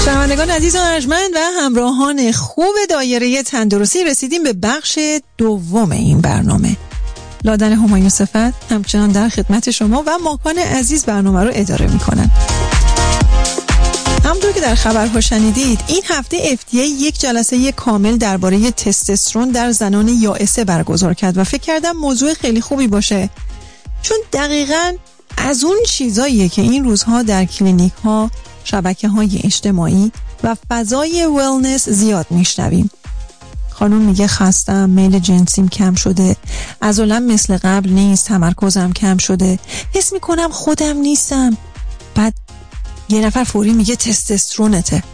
شنوندگان عزیز و ارجمند و همراهان خوب دایره تندرستی، رسیدیم به بخش دوم این برنامه. لادن همایون صفت همچنان در خدمت شما و ماکان عزیز برنامه رو اداره میکنن. همونطور که در خبرها شنیدید، این هفته FDA یک جلسه کامل درباره تستوسترون در زنان یائسه برگزار کرد و فکر کردم موضوع خیلی خوبی باشه، چون دقیقاً از اون چیزاییه که این روزها در کلینیک ها، شبکه‌های اجتماعی و فضای ویلنس زیاد میشنویم. خانم میگه خستم، میل جنسیم کم شده، عضلم مثل قبل نیست، تمرکزم کم شده، حس میکنم خودم نیستم. بعد یه نفر فوری میگه تستوسترونته.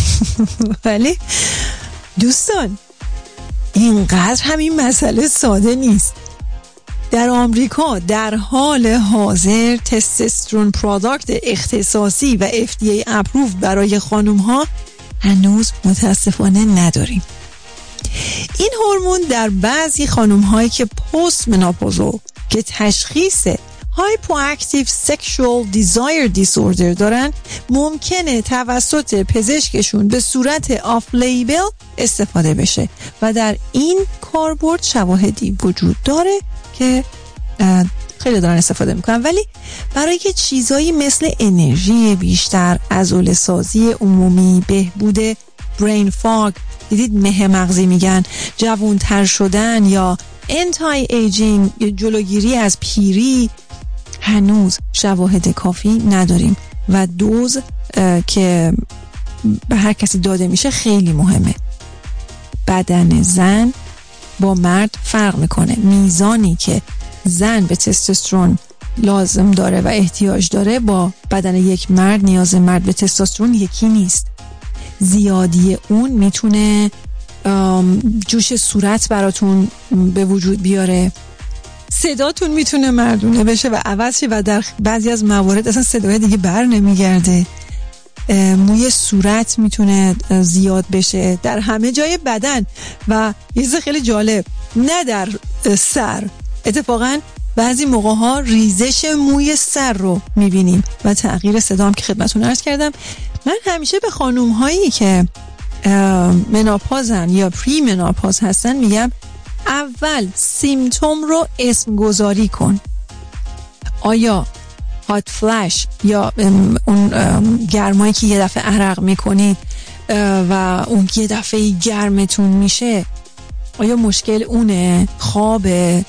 ولی دوستان، اینقدر همین مسئله ساده نیست. در آمریکا در حال حاضر تستوسترون پروداکت اختصاصی و FDA اپروف برای خانم ها هنوز متاسفانه نداریم. این هورمون در بعضی خانم هایی که پست منوپوزال که تشخیص هایپواکتیو سکشوال دیزایر دیسوردر دارن ممکنه توسط پزشکشون به صورت آف لیبل استفاده بشه و در این کاربرد شواهدی وجود داره که خیلی دارن استفاده میکنن. ولی برای که چیزایی مثل انرژی بیشتر، عضله سازی عمومی، بهبود برین فاگ، دیدید مه مغزی میگن، جوانتر شدن یا انتای ایجینگ یا جلوگیری از پیری، هنوز شواهد کافی نداریم و دوز که به هر کسی داده میشه خیلی مهمه. بدن زن با مرد فرق میکنه. میزانی که زن به تستوسترون لازم داره و احتیاج داره با بدن یک مرد، نیاز مرد به تستوسترون یکی نیست. زیادی اون میتونه جوش صورت براتون به وجود بیاره، صداتون میتونه مردونه بشه و عوض شه و در بعضی از موارد اصلا صدای دیگه بر نمیگرده. موی صورت میتونه زیاد بشه در همه جای بدن و یه چیز خیلی جالب، نه در سر. اتفاقا بعضی موقع ها ریزش موی سر رو میبینیم و تغییر صدا هم که خدمتون عرض کردم. من همیشه به خانوم هایی که مناپازن یا پری مناپاز هستن میگم اول سیمتوم رو اسم گذاری کن. آیا هات فلش یا اون گرمایی که یه دفعه عرق میکنید و اون یه دفعه گرمتون میشه، آیا مشکل اونه؟ خوابه؟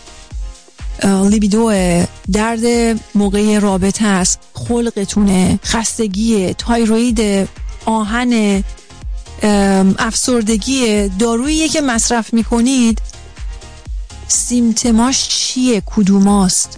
لیبیدوه؟ درد موقع رابطه است؟ خلقتونه؟ خستگیه؟ تایروید؟ آهن؟ افسردگی؟ دارویی که مصرف میکنید؟ سیمتماش چیه؟ کدوماست؟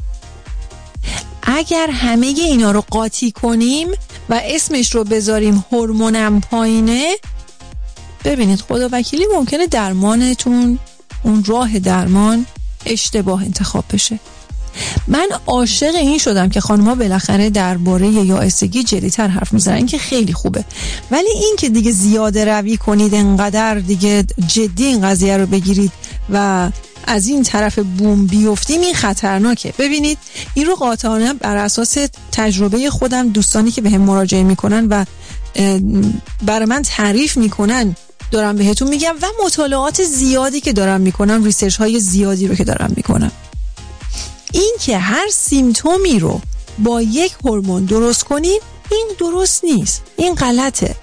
اگر همه اینا رو قاطی کنیم و اسمش رو بذاریم هورمونم پایینه، ببینید خدا وکیلی ممکنه درمانتون، اون راه درمان اشتباه انتخاب بشه. من عاشق این شدم که خانم‌ها بالاخره درباره یائسگی جدی‌تر حرف میزنن، این که خیلی خوبه. ولی این که دیگه زیاده روی کنید، انقدر دیگه جدی این قضیه رو بگیرید و از این طرف بوم بیفتیم، این خطرناکه. ببینید این رو قاطعانه بر اساس تجربه خودم، دوستانی که بهم مراجعه میکنن و برای من تعریف میکنن دارم بهتون میگم و مطالعات زیادی که دارم میکنم، ریسرچ های زیادی رو که دارم میکنم. این که هر سیمتومی رو با یک هورمون درست کنیم، این درست نیست، این غلطه.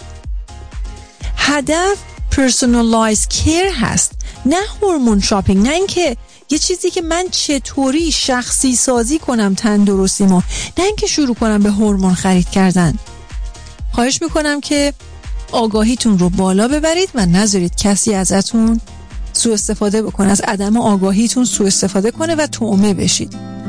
هدف پرسونالایز کیر هست، نه هورمون شاپینگ، نه اینکه یه چیزی که من چطوری شخصی سازی کنم تندرستیمو، نه اینکه شروع کنم به هورمون خرید کردن. خواهش میکنم که آگاهیتون رو بالا ببرید و نذارید کسی ازتون سوء استفاده بکنه، از عدم آگاهیتون سوء استفاده کنه و تومه بشید.